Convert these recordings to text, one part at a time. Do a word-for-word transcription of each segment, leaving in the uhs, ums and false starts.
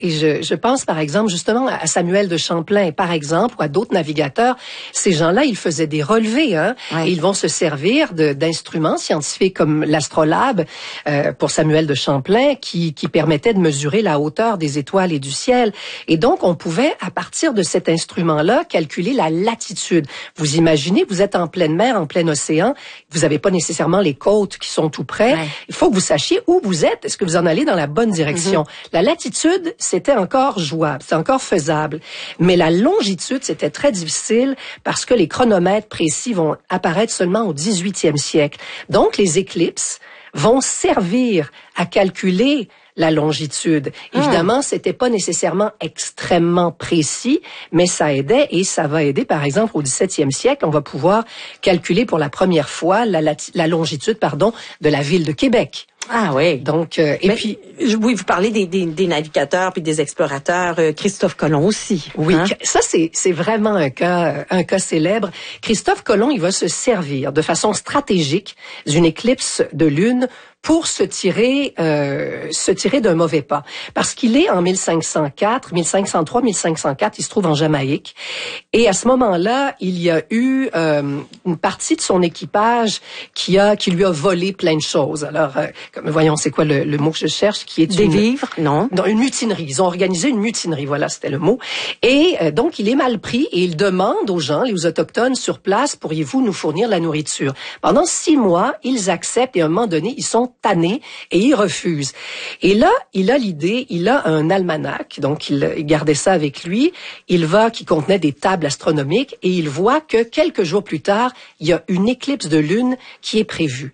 Et je, je pense par exemple justement à Samuel de Champlain, par exemple, ou à d'autres navigateurs. Ces gens-là, ils faisaient des relevés, hein, ouais. et ils vont se servir de, d'instruments scientifiques comme l'astrolabe euh, pour Samuel de Champlain, qui, qui permettait de mesurer la hauteur des étoiles et du ciel. Et donc, on pouvait, à partir de cet instrument-là, calculer la latitude. Vous imaginez, vous êtes en pleine mer, en plein océan, vous n'avez pas nécessairement les côtes qui sont tout près. Ouais. Il faut que vous sachiez où vous êtes. Est-ce que vous en allez dans la bonne direction? Mm-hmm. La latitude, c'était encore jouable, c'était encore faisable. Mais la longitude, c'était très difficile parce que les chronomètres précis vont apparaître seulement au dix-huitième siècle. Donc, les éclipses vont servir à calculer la longitude. Mmh. Évidemment, c'était pas nécessairement extrêmement précis, mais ça aidait et ça va aider, par exemple, au dix-septième siècle, on va pouvoir calculer pour la première fois la, la, la longitude, pardon, de la ville de Québec. Ah oui. Donc euh, et Mais, puis oui, vous parlez des, des, des navigateurs puis des explorateurs, euh, Christophe Colomb aussi. Oui, hein? ça c'est c'est vraiment un cas un cas célèbre. Christophe Colomb, il va se servir de façon stratégique d'une éclipse de lune pour se tirer euh, se tirer d'un mauvais pas, parce qu'il est en mille cinq cent quatre, mille cinq cent trois, mille cinq cent quatre, il se trouve en Jamaïque, et à ce moment-là, il y a eu euh, une partie de son équipage qui a qui lui a volé plein de choses. Alors, euh, comme, voyons, c'est quoi le, le mot que je cherche, qui est des une, vivres, non, non, une mutinerie. Ils ont organisé une mutinerie, voilà, c'était le mot. Et euh, donc, il est mal pris et il demande aux gens, les autochtones sur place, pourriez-vous nous fournir la nourriture? Pendant six mois, ils acceptent et à un moment donné, ils sont tannés et ils refusent. Et là, il a l'idée, il a un almanach, donc il, il gardait ça avec lui. Il va, qui contenait des tables astronomiques, et il voit que quelques jours plus tard, il y a une éclipse de lune qui est prévue.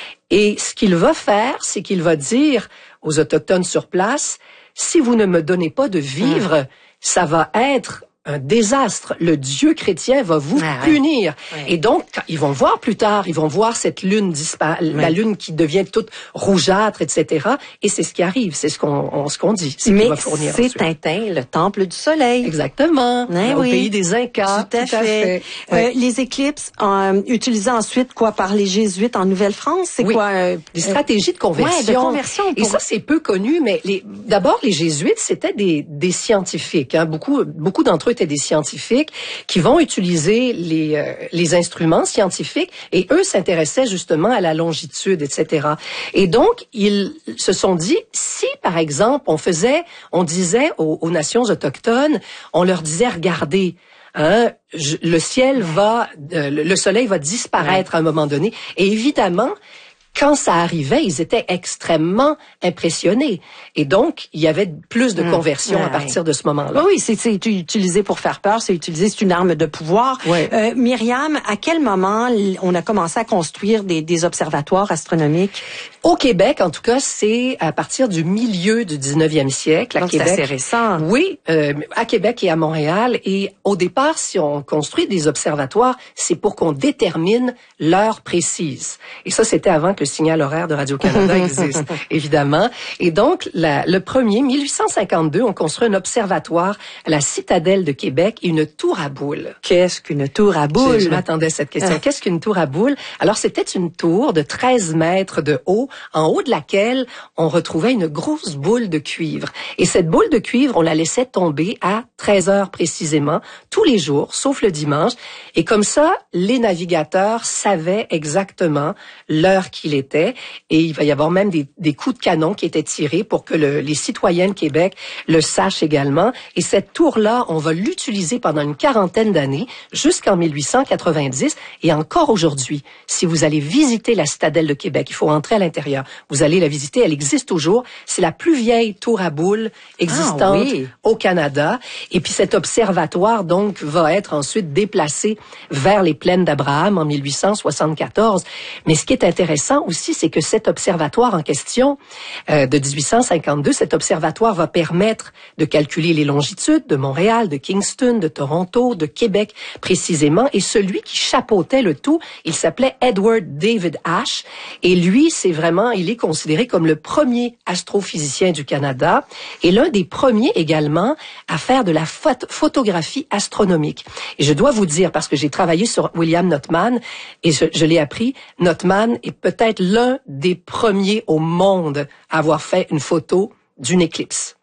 Et ce qu'il va faire, c'est qu'il va dire aux autochtones sur place, si vous ne me donnez pas de vivre, mmh. ça va être un désastre. Le Dieu chrétien va vous ah, punir. Ouais. Ouais. Et donc, ils vont voir plus tard, ils vont voir cette lune dispara- ouais. la lune qui devient toute rougeâtre, et cetera. Et c'est ce qui arrive, c'est ce qu'on, on, ce qu'on dit. C'est Mais va fournir c'est Tintin, le temple du soleil. Exactement. Ouais, au oui. pays des Incas. Tout à tout à fait. fait. Euh, ouais. Les éclipses euh, utilisées ensuite quoi par les Jésuites en Nouvelle-France, c'est oui. quoi euh, des stratégies de conversion. Ouais, de conversion. Pour... Et ça, c'est peu connu, mais les, d'abord, les Jésuites, c'était des, des scientifiques. Hein. Beaucoup, beaucoup d'entre eux étaient des scientifiques qui vont utiliser les, euh, les instruments scientifiques, et eux s'intéressaient justement à la longitude, et cetera. Et donc, ils se sont dit, si par exemple, on faisait, on disait aux, aux nations autochtones, on leur disait, regardez, hein, je, le ciel va, euh, le soleil va disparaître ouais. à un moment donné, et évidemment, quand ça arrivait, ils étaient extrêmement impressionnés. Et donc, il y avait plus de conversion mmh. à partir de ce moment-là. Oui, oui, c'est, c'est utilisé pour faire peur, c'est utilisé, c'est une arme de pouvoir. Ouais. Euh, Myriam, à quel moment on a commencé à construire des, des observatoires astronomiques? Au Québec, en tout cas, c'est à partir du milieu du dix-neuvième siècle. À Donc, Québec, c'est assez récent. Oui, euh, à Québec et à Montréal. Et au départ, si on construit des observatoires, c'est pour qu'on détermine l'heure précise. Et ça, c'était avant que le signal horaire de Radio-Canada existe, évidemment. Et donc, la, le premier, mille huit cent cinquante-deux, on construit un observatoire à la citadelle de Québec et une tour à boules. Qu'est-ce qu'une tour à boules? Je, je m'attendais à cette question. Qu'est-ce qu'une tour à boules? Alors, c'était une tour de treize mètres de haut, en haut de laquelle on retrouvait une grosse boule de cuivre. Et cette boule de cuivre, on la laissait tomber à treize heures précisément, tous les jours, sauf le dimanche. Et comme ça, les navigateurs savaient exactement l'heure qu'il était. Et il va y avoir même des, des coups de canon qui étaient tirés pour que le, les citoyens de Québec le sachent également. Et cette tour-là, on va l'utiliser pendant une quarantaine d'années, jusqu'en mille huit cent quatre-vingt-dix. Et encore aujourd'hui, si vous allez visiter la citadelle de Québec, il faut entrer à l'intérieur. Vous allez la visiter, elle existe toujours. C'est la plus vieille tour à boules existante ah, oui. au Canada. Et puis cet observatoire, donc, va être ensuite déplacé vers les plaines d'Abraham en mille huit cent soixante-quatorze. Mais ce qui est intéressant aussi, c'est que cet observatoire en question euh, de dix-huit cent cinquante-deux, cet observatoire va permettre de calculer les longitudes de Montréal, de Kingston, de Toronto, de Québec précisément. Et celui qui chapeautait le tout, il s'appelait Edward David Ash. Et lui, c'est vraiment il est considéré comme le premier astrophysicien du Canada et l'un des premiers également à faire de la phot- photographie astronomique. Et je dois vous dire, parce que j'ai travaillé sur William Notman et je, je l'ai appris, Notman est peut-être l'un des premiers au monde à avoir fait une photo d'une éclipse.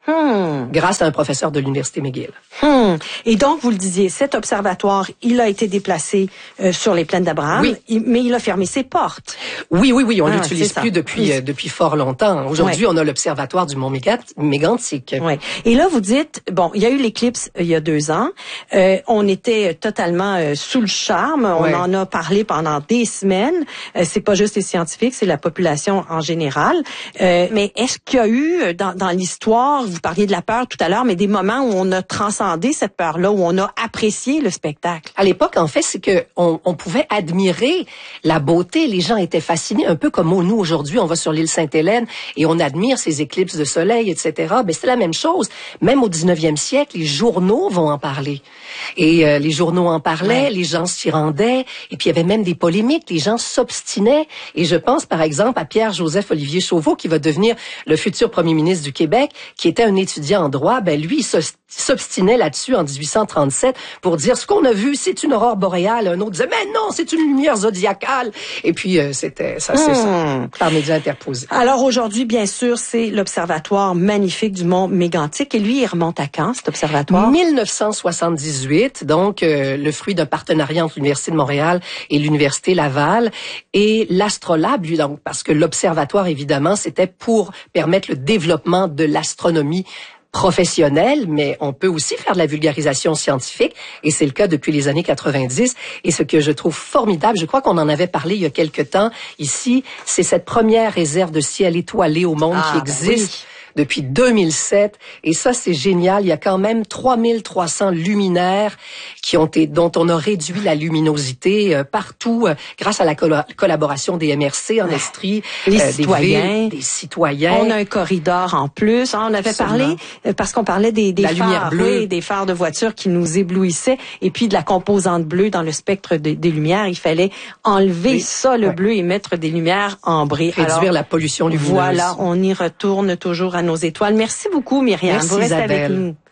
Hmm. Grâce à un professeur de l'Université McGill. Hmm. Et donc, vous le disiez, cet observatoire, il a été déplacé euh, sur les plaines d'Abraham, oui. il, mais il a fermé ses portes. Oui, oui, oui, on ah, l'utilise plus depuis oui. euh, depuis fort longtemps. Aujourd'hui, ouais. on a l'observatoire du Mont Mégantic. Ouais. Et là, vous dites, bon, il y a eu l'éclipse euh, il y a deux ans. Euh, on était totalement euh, sous le charme. On ouais. en a parlé pendant des semaines. Euh, c'est pas juste les scientifiques, c'est la population en général. Euh, mais est-ce qu'il y a eu dans, dans l'histoire, vous parliez de la peur tout à l'heure, mais des moments où on a transcendé cette peur-là, où on a apprécié le spectacle? À l'époque, en fait, c'est que on, on pouvait admirer la beauté. Les gens étaient fascinés, un peu comme nous aujourd'hui. On va sur l'île Sainte-Hélène et on admire ces éclipses de soleil, et cetera. Ben, c'est la même chose. Même au dix-neuvième siècle, les journaux vont en parler. Et euh, les journaux en parlaient, ouais. les gens s'y rendaient. Et puis, il y avait même des polémiques. Les gens s'obstinaient. Et je pense, par exemple, à Pierre-Joseph Olivier Chauveau, qui va devenir le futur premier ministre du Québec, qui était un étudiant en droit. Ben, lui, il s'obstinait là-dessus en dix-huit cent trente-sept pour dire ce qu'on a vu, c'est une aurore boréale. Un autre disait, mais non, c'est une lumière zodiacale. Et puis, euh, c'était ça, c'est hmm. ça, par médias interposés. Alors aujourd'hui, bien sûr, c'est l'observatoire magnifique du Mont Mégantic. Et lui, il remonte à quand, cet observatoire? dix-neuf cent soixante-dix-huit, donc euh, le fruit d'un partenariat entre l'Université de Montréal et l'Université Laval. Et l'astrolabe, lui, donc, parce que l'observatoire, évidemment, c'était pour permettre le développement de l'astronomie professionnelle, mais on peut aussi faire de la vulgarisation scientifique, et c'est le cas depuis les années quatre-vingt-dix. Et ce que je trouve formidable, je crois qu'on en avait parlé il y a quelque temps ici, c'est cette première réserve de ciel étoilé au monde ah, qui existe. Ben oui. Depuis deux mille sept, et ça c'est génial. Il y a quand même trois mille trois cents luminaires qui ont été, dont on a réduit la luminosité euh, partout euh, grâce à la col- collaboration des M R C en Estrie, les euh, citoyens, des, villes, des citoyens. On a un corridor en plus. On avait Absolument. parlé euh, parce qu'on parlait des, des la phares, lumière bleue, oui, des phares de voitures qui nous éblouissaient, et puis de la composante bleue dans le spectre de, des lumières. Il fallait enlever oui. ça, le ouais. bleu, et mettre des lumières ambrées. Réduire Alors, la pollution lumineuse. Voilà, on y retourne toujours à nos étoiles. Merci beaucoup, Myriam. Merci, vous restez Isabelle. avec nous.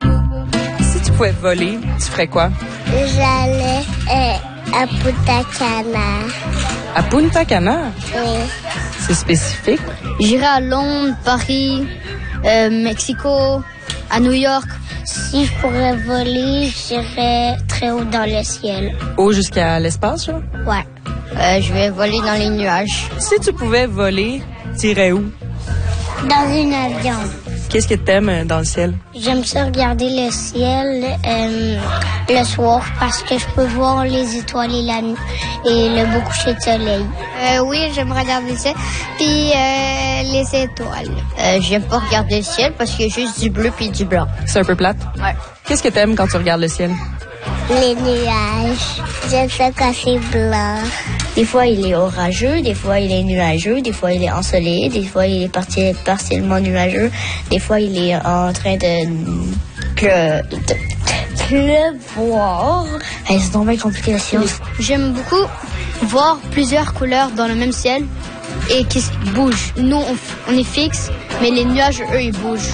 Si tu pouvais voler, tu ferais quoi? J'allais euh, à Punta Cana. À Punta Cana? Oui. C'est spécifique. J'irais à Londres, Paris, euh, Mexico, à New York. Si je pourrais voler, j'irais très haut dans le ciel. Haut jusqu'à l'espace, là? Ouais. Euh, je vais voler dans les nuages. Si tu pouvais voler, t'irais où? Dans un avion. Qu'est-ce que t'aimes dans le ciel? J'aime ça regarder le ciel euh, le soir parce que je peux voir les étoiles et, la, et le beau coucher de soleil. Euh, oui, j'aime regarder le ciel puis euh, les étoiles. Euh, j'aime pas regarder le ciel parce qu'il y a juste du bleu puis du blanc. C'est un peu plate? Ouais. Qu'est-ce que t'aimes quand tu regardes le ciel? Les nuages. J'aime ça quand c'est blanc. Des fois, il est orageux, des fois, il est nuageux, des fois, il est ensoleillé, des fois, il est parti, partiellement nuageux, des fois, il est en train de, pleu, de pleuvoir. Hey, c'est donc bien compliqué la science. J'aime beaucoup voir plusieurs couleurs dans le même ciel et qui bougent. Nous, on, on est fixe, mais les nuages, eux, ils bougent.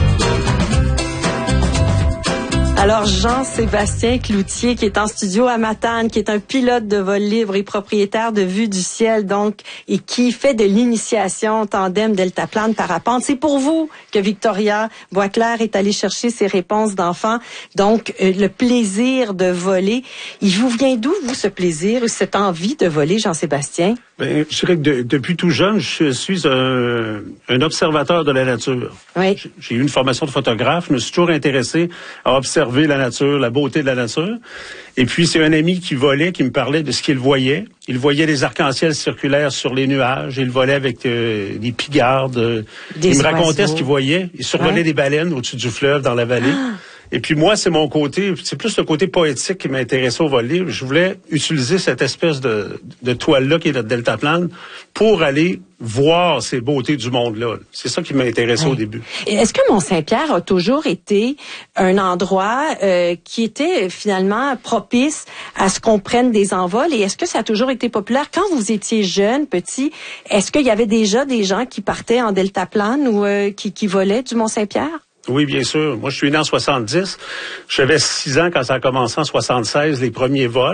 Alors, Jean-Sébastien Cloutier, qui est en studio à Matane, qui est un pilote de vol libre et propriétaire de Vue du ciel, donc, et qui fait de l'initiation tandem deltaplane parapente. C'est pour vous que Victoria Boisclair est allée chercher ses réponses d'enfants. Donc, euh, le plaisir de voler. Il vous vient d'où, vous, ce plaisir, cette envie de voler, Jean-Sébastien? Ben, je dirais que de, depuis tout jeune, je suis un, un observateur de la nature. Oui. J'ai eu une formation de photographe. Je me suis toujours intéressé à observer la nature, la beauté de la nature. Et puis, c'est un ami qui volait, qui me parlait de ce qu'il voyait. Il voyait des arcs-en-ciel circulaires sur les nuages. Il volait avec euh, des pigardes. Des il me oiseaux. racontait ce qu'il voyait. Il survolait ouais. des baleines au-dessus du fleuve dans la vallée. Ah. Et puis moi, c'est mon côté, c'est plus le côté poétique qui m'intéressait au vol libre. Je voulais utiliser cette espèce de, de toile-là qui est notre deltaplane pour aller voir ces beautés du monde-là. C'est ça qui m'intéressait ouais. au début. Est-ce que Mont-Saint-Pierre a toujours été un endroit euh, qui était finalement propice à ce qu'on prenne des envols? Et est-ce que ça a toujours été populaire? Quand vous étiez jeune, petit, est-ce qu'il y avait déjà des gens qui partaient en deltaplane ou euh, qui, qui volaient du Mont-Saint-Pierre? Oui, bien sûr. Moi, je suis né en soixante-dix. J'avais six ans quand ça a commencé en soixante-seize, les premiers vols.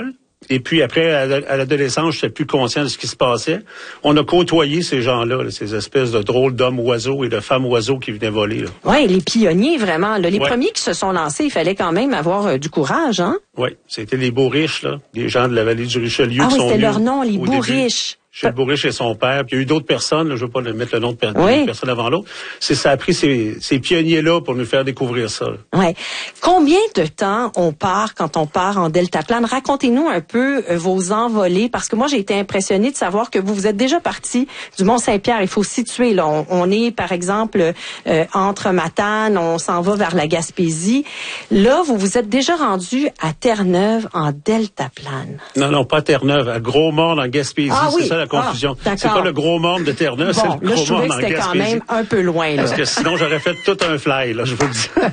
Et puis après, à l'adolescence, je n'étais plus conscient de ce qui se passait. On a côtoyé ces gens-là, là, ces espèces de drôles d'hommes-oiseaux et de femmes-oiseaux qui venaient voler. Oui, les pionniers, vraiment. Là, les ouais. premiers qui se sont lancés, il fallait quand même avoir euh, du courage, hein? Oui, c'était les Bourriches, là, des gens de la vallée du Richelieu ah, qui oui, sont venus. Ah oui, c'était leur nom, les Bourriches. Chez Bourriche et son père. Puis il y a eu d'autres personnes, là, je ne veux pas mettre le nom de per- oui. personne avant l'autre. C'est ça a pris ces, ces pionniers-là pour nous faire découvrir ça. Ouais. Combien de temps on part quand on part en deltaplane? Racontez-nous un peu euh, vos envolées, parce que moi j'ai été impressionnée de savoir que vous vous êtes déjà parti du Mont-Saint-Pierre. Il faut situer, là. On, on est, par exemple, euh, entre Matane, on s'en va vers la Gaspésie. Là, vous vous êtes déjà rendu à Terre-Neuve en deltaplane. Non, non, pas Terre-Neuve, à Gros-Morne en Gaspésie. Ah, oui. C'est ça la confusion. Ah, c'est pas le Gros-Morne de Terre-Neuve, bon, c'est le là, je trouvais Gros-Morne que en c'était Gaspésie. quand même un peu loin, là. Parce que sinon, j'aurais fait tout un fly, là, je vous le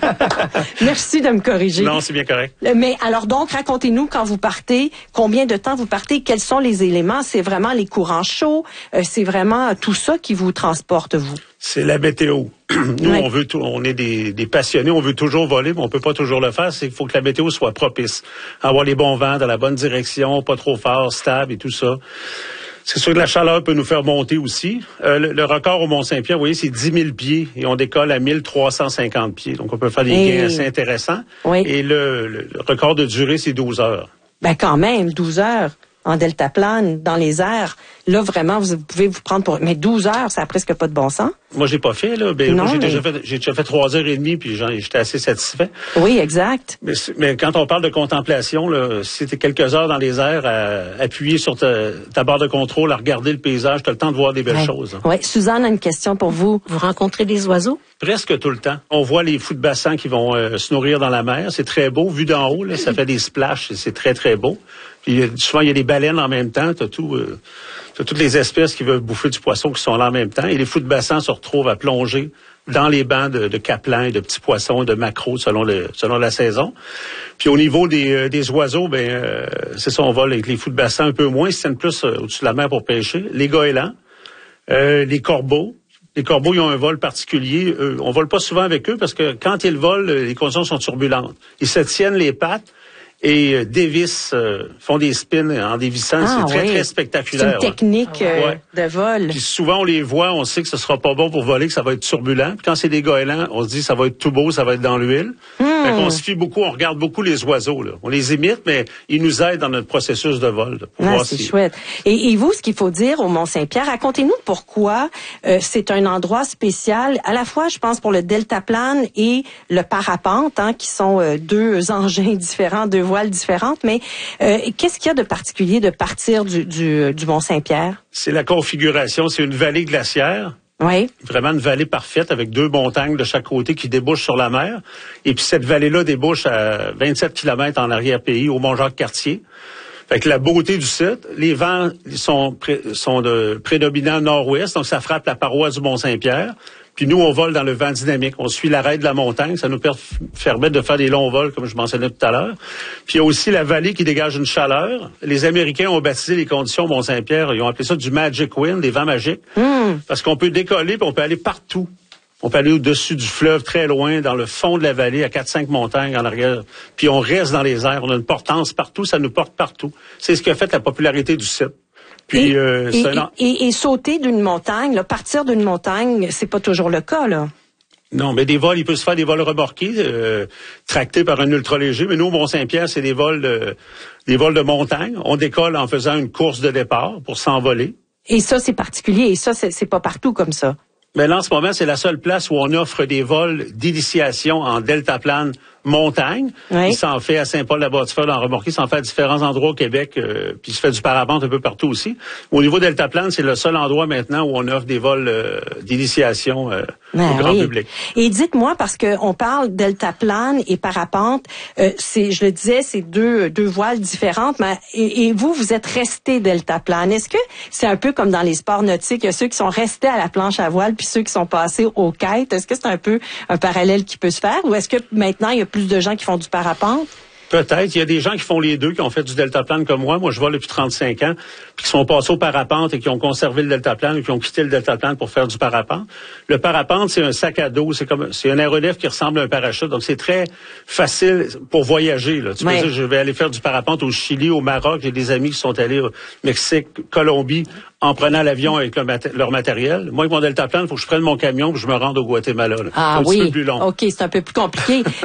dis. Merci de me corriger. Non, c'est bien correct. Mais alors donc, racontez-nous quand vous partez, combien de temps vous partez, quels sont les éléments? C'est vraiment les courants chauds, euh, c'est vraiment tout ça qui vous transporte, vous? C'est la météo. Nous, ouais. on veut tout, on est des, des passionnés, on veut toujours voler, mais on peut pas toujours le faire. C'est qu'il faut que la météo soit propice. Avoir les bons vents dans la bonne direction, pas trop fort, stable et tout ça. C'est sûr que la chaleur peut nous faire monter aussi. Euh, le, le record au Mont-Saint-Pierre, vous voyez, c'est dix mille pieds et on décolle à mille trois cent cinquante pieds. Donc, on peut faire des et... gains assez intéressants. Oui. Et le, le, le record de durée, c'est douze heures. Ben quand même, douze heures en deltaplane, dans les airs. Là, vraiment, vous pouvez vous prendre pour... Mais douze heures, ça n'a presque pas de bon sens. Moi, j'ai pas fait, là. Ben, non, moi, j'ai mais... déjà fait, j'ai déjà fait trois heures et demie, puis j'étais assez satisfait. Oui, exact. Mais, mais quand on parle de contemplation, là, si t'es quelques heures dans les airs, à appuyer sur ta, ta barre de contrôle, à regarder le paysage, t'as le temps de voir des belles ouais. choses. Hein. Oui, Suzanne a une question pour vous. Vous rencontrez des oiseaux? Presque tout le temps. On voit les fous de bassin qui vont euh, se nourrir dans la mer. C'est très beau. Vu d'en haut, là, ça fait des splashes. C'est très, très beau. Puis souvent, il y a des baleines en même temps. T'as tout, euh, t'as toutes les espèces qui veulent bouffer du poisson qui sont là en même temps. Et les fous de bassin se retrouvent à plonger dans les bancs de, de capelins et de petits poissons, de maquereaux selon le selon la saison. Puis au niveau des, euh, des oiseaux, ben euh, c'est ça, on vole avec les fous de bassin un peu moins. Ils se tiennent plus euh, au-dessus de la mer pour pêcher. Les goélands, euh, les corbeaux. Les corbeaux, ils ont un vol particulier. Euh, on vole pas souvent avec eux parce que quand ils volent, les conditions sont turbulentes. Ils se tiennent les pattes et euh, dévissent, euh, font des spins en dévissant. Ah, c'est très, oui. très spectaculaire. C'est une technique euh, ouais. de vol. Puis souvent, on les voit, on sait que ce sera pas bon pour voler, que ça va être turbulent. Puis quand c'est des goélands, on se dit ça va être tout beau, ça va être dans l'huile. Mmh. Fait qu'on se fie beaucoup, on regarde beaucoup les oiseaux. Là. On les imite, mais ils nous aident dans notre processus de vol. Là, pour ah, voir c'est si... chouette. Et, et vous, ce qu'il faut dire au Mont-Saint-Pierre, racontez-nous pourquoi euh, c'est un endroit spécial, à la fois, je pense, pour le deltaplane et le parapente, hein, qui sont euh, deux engins différents, deux voiles différentes. Mais euh, qu'est-ce qu'il y a de particulier de partir du, du, du Mont-Saint-Pierre? C'est la configuration, c'est une vallée glaciaire. Oui. Vraiment une vallée parfaite avec deux montagnes de chaque côté qui débouchent sur la mer. Et puis cette vallée-là débouche à vingt-sept kilomètres en arrière-pays, au Mont-Jacques-Cartier. Fait que la beauté du site, les vents sont, pré, sont de prédominants nord-ouest, donc ça frappe la paroi du Mont-Saint-Pierre. Puis nous, on vole dans le vent dynamique. On suit l'arrêt de la montagne. Ça nous permet de faire des longs vols, comme je mentionnais tout à l'heure. Puis il y a aussi la vallée qui dégage une chaleur. Les Américains ont baptisé les conditions au Mont-Saint-Pierre. Ils ont appelé ça du Magic Wind, des vents magiques. Mm. Parce qu'on peut décoller puis on peut aller partout. On peut aller au-dessus du fleuve, très loin, dans le fond de la vallée, à quatre cinq montagnes en arrière. Puis on reste dans les airs. On a une portance partout. Ça nous porte partout. C'est ce qui a fait la popularité du site. Puis, et, euh, et, un... et, et sauter d'une montagne, là, partir d'une montagne, c'est pas toujours le cas, là. Non, mais des vols, il peut se faire des vols remorqués, euh, tractés par un ultra-léger. Mais nous, au Mont-Saint-Pierre, c'est des vols de, des vols de montagne. On décolle en faisant une course de départ pour s'envoler. Et ça, c'est particulier. Et ça, c'est, c'est pas partout comme ça. Mais là, en ce moment, c'est la seule place où on offre des vols d'initiation en deltaplane montagne. Oui. Il s'en fait à Saint-Paul-la-Bâtie-Feuille en remorqué. Il s'en fait à différents endroits au Québec. Euh, puis il se fait du parapente un peu partout aussi. Au niveau deltaplane, c'est le seul endroit maintenant où on offre des vols euh, d'initiation euh, ben au grand oui. public. Et dites-moi, parce que on parle deltaplane et parapente, euh, c'est, je le disais, c'est deux deux voiles différentes. Mais et, et vous, vous êtes resté deltaplane. Est-ce que c'est un peu comme dans les sports nautiques, il y a ceux qui sont restés à la planche à voile puis ceux qui sont passés au kite? Est-ce que c'est un peu un parallèle qui peut se faire, ou est-ce que maintenant il y a plus de gens qui font du parapente? Peut-être. Il y a des gens qui font les deux, qui ont fait du deltaplane comme moi. Moi, je vole depuis trente-cinq ans, puis qui sont passés au parapente et qui ont conservé le deltaplane ou qui ont quitté le deltaplane pour faire du parapente. Le parapente, c'est un sac à dos. C'est comme, c'est un aéronef qui ressemble à un parachute. Donc, c'est très facile pour voyager, là. Tu ouais. peux dire, je vais aller faire du parapente au Chili, au Maroc. J'ai des amis qui sont allés au Mexique, Colombie, en prenant l'avion avec le mat- leur matériel. Moi, avec mon deltaplane, il faut que je prenne mon camion et je me rende au Guatemala, là. Ah c'est un oui. petit peu plus long. OK, c'est un peu plus compliqué.